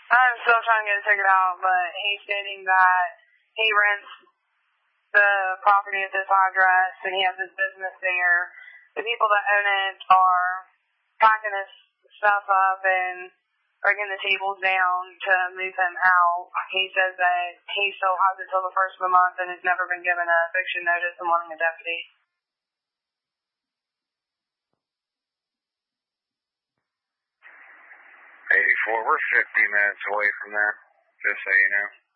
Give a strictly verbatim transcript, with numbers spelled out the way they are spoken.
I'm still trying to get it figured out, but he's stating that he rents the property at this address and he has his business there. The people that own it are packing his stuff up and bringing the tables down to move him out. He says that he still has it till the first of the month and has never been given a eviction notice and wanting a deputy. eighty-four, we're fifty minutes away from there, just so you know.